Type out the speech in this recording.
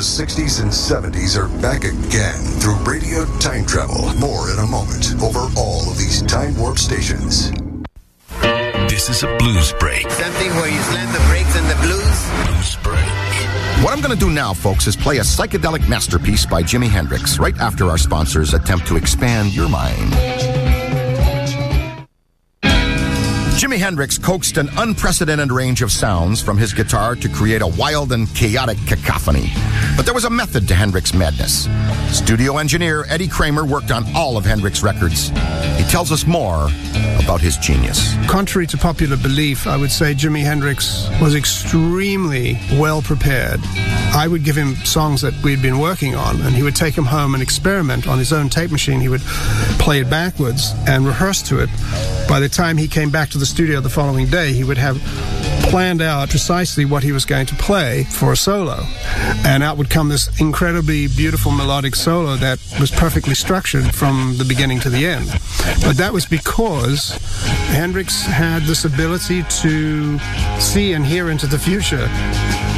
60s and 70s are back again through radio time travel. More in a moment over all of these time warp stations. This is a blues break. Something where you slam the brakes on the blues. Blues break. What I'm going to do now, folks, is play a psychedelic masterpiece by Jimi Hendrix right after our sponsors attempt to expand your mind. Jimi Hendrix coaxed an unprecedented range of sounds from his guitar to create a wild and chaotic cacophony. But there was a method to Hendrix's madness. Studio engineer Eddie Kramer worked on all of Hendrix's records. He tells us more about his genius. Contrary to popular belief, I would say Jimi Hendrix was extremely well prepared. I would give him songs that we'd been working on, and he would take them home and experiment on his own tape machine. He would play it backwards and rehearse to it. By the time he came back to the studio the following day, he would have planned out precisely what he was going to play for a solo. And out would come this incredibly beautiful melodic solo that was perfectly structured from the beginning to the end. But that was because Hendrix had this ability to see and hear into the future.